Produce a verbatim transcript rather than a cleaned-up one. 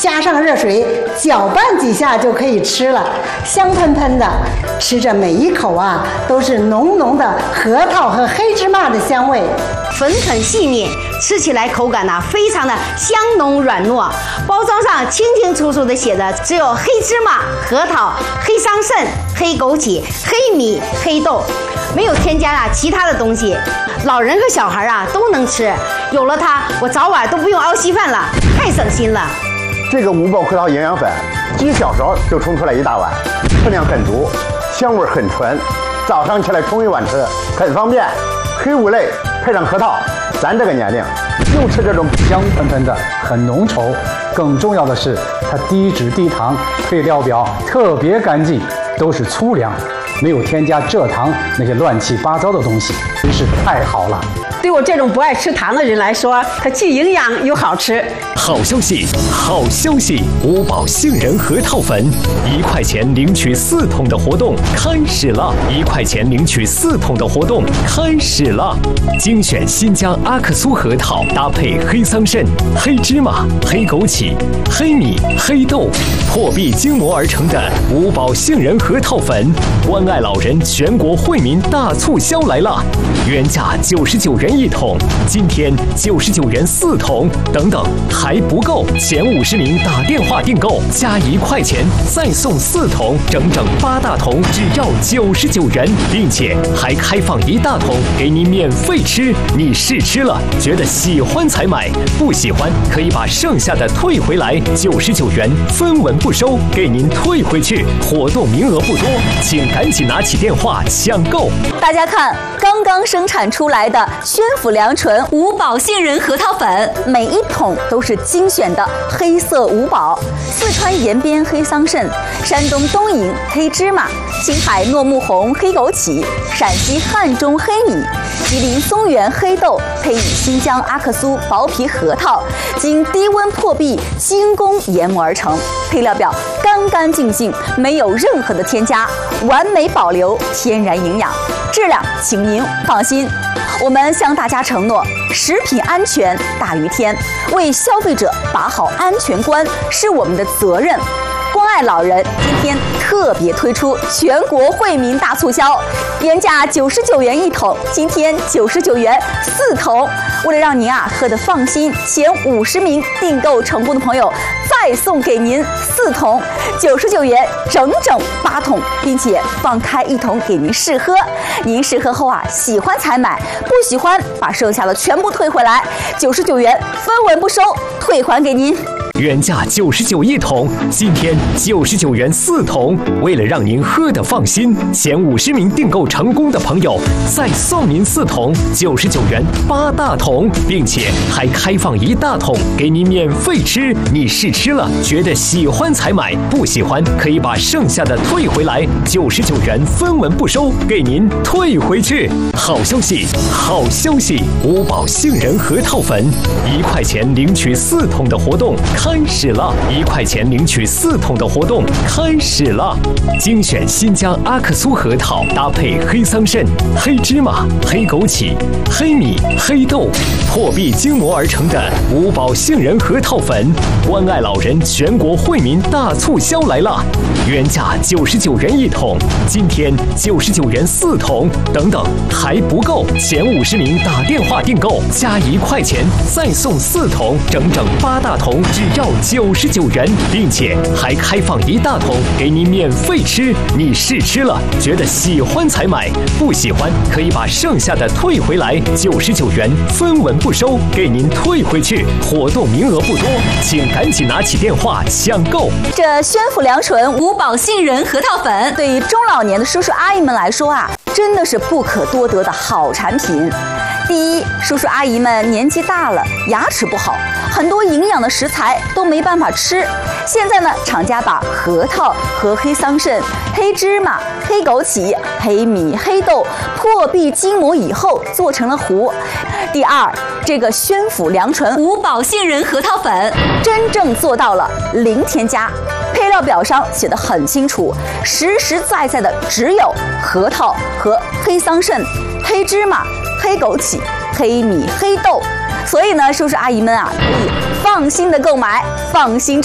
加上热水搅拌几下就可以吃了，香喷喷的，吃着每一口啊都是浓浓的核桃和黑芝麻的香味， 粉很细腻，吃起来口感呢、啊、非常的香浓软糯。包装上清清楚楚的写着，只有黑芝麻、核桃、黑桑葚、黑枸杞、黑米、黑豆，没有添加啊其他的东西。老人和小孩啊都能吃，有了它，我早晚都不用熬稀饭了，太省心了。 这个五宝核桃营养粉，几小勺就冲出来一大碗，分量很足，香味很纯，早上起来冲一碗吃，很方便。黑五类配上核桃，咱这个年龄就吃这种香喷喷的，很浓稠。更重要的是，它低脂低糖，配料表特别干净，都是粗粮，没有添加蔗糖那些乱七八糟的东西，真是太好了。 对我这种不爱吃糖的人来说，它既营养又好吃。 好消息，好消息！五宝杏仁核桃粉，一块钱领取四桶的活动开始了！一块钱领取四桶的活动开始了！精选新疆阿克苏核桃，搭配黑桑葚、黑芝麻、黑枸杞、黑米、黑豆，破壁精磨而成的五宝杏仁核桃粉，关爱老人全国惠民大促销来了！原价九十九元一桶，今天九十九元四桶，等等还不够，前五十名打电话订购加一块钱再送四桶，整整八大桶，只要九十九元，并且还开放一大桶给您免费吃。你试吃了觉得喜欢才买，不喜欢可以把剩下的退回来，九十九元分文不收，给您退回去。活动名额不多，请赶紧拿起电话抢购。 大家看，刚刚生产出来的宣府良醇五宝杏仁核桃粉，每一桶都是精选的黑色五宝：四川延边黑桑葚，山东东营黑芝麻，青海糯木红黑枸杞，陕西汉中黑米，吉林松原黑豆，配以新疆阿克苏薄皮核桃，经低温破壁精工研磨而成。配料表干干净净，没有任何的添加，完美保留天然营养，质量请您放心。我们向大家承诺，食品安全大于天，为消费者把好安全关是我们的责任。关爱老人今天特别推出全国惠民大促销，原价九十九元一桶，今天九十九元四桶。为了让您啊喝得放心，前五十名订购成功的朋友再送给您四桶，九十九元整整八桶，并且放开一桶给您试喝。您试喝后啊，喜欢才买，不喜欢把剩下的全部退回来，九十九元分文不收，退还给您。 原价九十九一桶，今天九十九元四桶。为了让您喝得放心，前五十名订购成功的朋友再送您四桶，九十九元八大桶，并且还开放一大桶给您免费吃。你试吃了觉得喜欢才买，不喜欢可以把剩下的退回来，九十九元分文不收，给您退回去。好消息，好消息！五宝杏仁核桃粉，一块钱领取四桶的活动开始了！一块钱领取四桶的活动开始了！精选新疆阿克苏核桃，搭配黑桑葚、黑芝麻、黑枸杞、黑米、黑豆，破壁精磨而成的五宝杏仁核桃粉，关爱老人全国惠民大促销来了！原价九十九元一桶，今天九十九元四桶，等等还不够，前五十名打电话订购加一块钱再送四桶，整整八大桶，只要九十九元，并且还开放一大桶给您免费吃。你试吃了觉得喜欢才买，不喜欢可以把剩下的退回来，九十九元分文不收，给您退回去。活动名额不多，请赶紧拿起电话抢购。 这宣府良醇五宝杏仁核桃粉，对于中老年的叔叔阿姨们来说啊，真的是不可多得的好产品。第一，叔叔阿姨们年纪大了，牙齿不好，很多营养的食材都没办法吃。现在呢，厂家把核桃和黑桑葚、黑芝麻、黑枸杞、黑米、黑豆破壁精磨以后做成了糊。第二，这个宣府良醇五宝杏仁核桃粉真正做到了零添加，配料表上写得很清楚，实实在在的只有核桃和黑桑葚、黑芝麻、黑枸杞、黑米、黑豆，所以呢，叔叔阿姨们啊，可以放心的购买，放心吃。